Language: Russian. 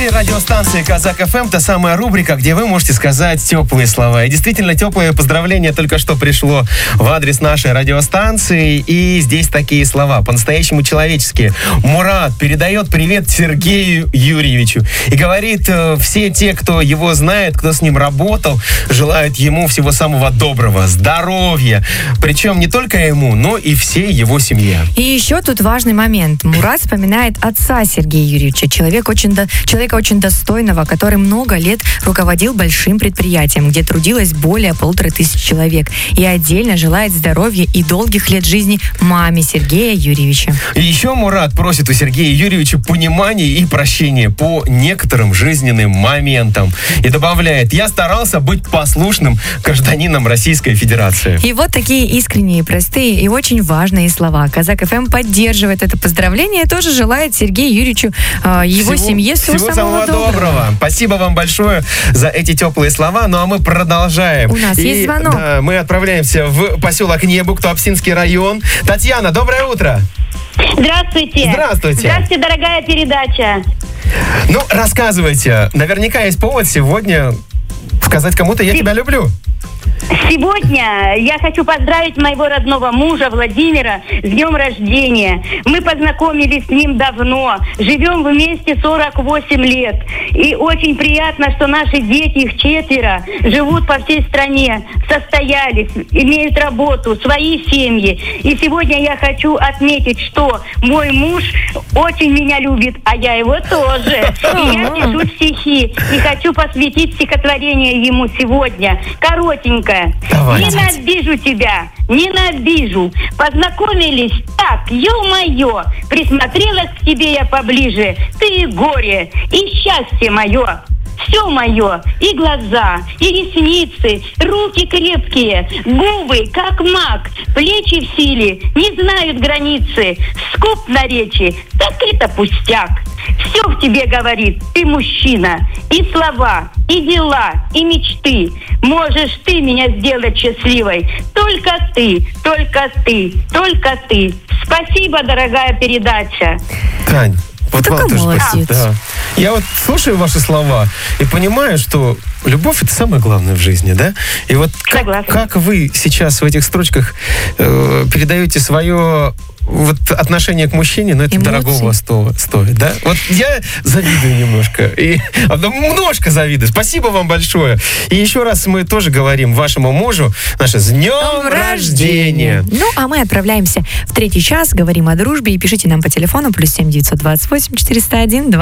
эфире радиостанции Казак ФМ, та самая рубрика, где вы можете сказать теплые слова. И действительно, теплое поздравление только что пришло в адрес нашей радиостанции. И здесь такие слова, по-настоящему человеческие. Мурат передает привет Сергею Юрьевичу. И говорит, все те, кто его знает, кто с ним работал, желают ему всего самого доброго, здоровья. Причем не только ему, но и всей его семье. И еще тут важный момент. Мурат вспоминает отца Сергея Юрьевича, человека очень достойного, который много лет руководил большим предприятием, где трудилось более 1500 человек. И отдельно желает здоровья и долгих лет жизни маме Сергея Юрьевича. И еще Мурат просит у Сергея Юрьевича понимания и прощения по некоторым жизненным моментам. И добавляет: я старался быть послушным гражданином Российской Федерации. И вот такие искренние, простые и очень важные слова. Казак ФМ поддерживает это поздравление и тоже желает Сергею Юрьевичу, его семье всего самого доброго. Спасибо вам большое за эти теплые слова. Ну а мы продолжаем. У нас есть звонок. Да, мы отправляемся в поселок Небук, Туапсинский район. Татьяна, доброе утро. Здравствуйте. Здравствуйте. Здравствуйте, дорогая передача. Ну, рассказывайте. Наверняка есть повод сегодня сказать кому-то: я тебя люблю. Сегодня я хочу поздравить моего родного мужа Владимира с днем рождения. Мы познакомились с ним давно, живем вместе 48 лет. И очень приятно, что наши дети, их 4, живут по всей стране, состоялись, имеют работу, свои семьи. И сегодня я хочу отметить, что мой муж очень меня любит, а я его тоже. И я пишу стихи, и хочу посвятить стихотворение ему сегодня. Коротенькое. Давайте. Ненавижу тебя, ненавижу. Познакомились так, ё-моё. Присмотрелась к тебе я поближе. Ты и горе, и счастье мое. Все мое, и глаза, и ресницы, руки крепкие, губы, как мак, плечи в силе, не знают границы, скуп на речи, так это пустяк. Все в тебе говорит, ты мужчина, и слова, и дела, и мечты. Можешь ты меня сделать счастливой, только ты, только ты, только ты. Спасибо, дорогая передача. Тань, вот такой вам тоже молодец. спасибо. Да. Я вот слушаю ваши слова и понимаю, что любовь — это самое главное в жизни, да? И вот как вы сейчас в этих строчках передаете свое отношение к мужчине, но это эмоции дорогого стоит, да? Вот я завидую немножко. Немножко завидую. Спасибо вам большое. И еще раз мы тоже говорим вашему мужу наше с днем рождения. Ну, а мы отправляемся в 3-й час, говорим о дружбе, и пишите нам по телефону +7 928 401 2.